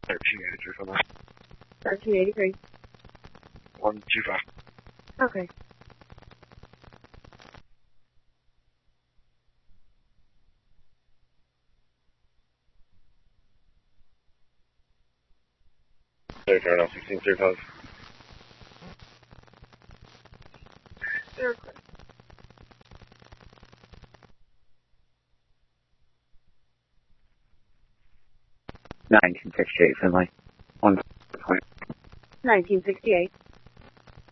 1383 Finley. 1383. 125. Okay. There, turn off 1635. There. 1968 Finley. 1 point. 1968.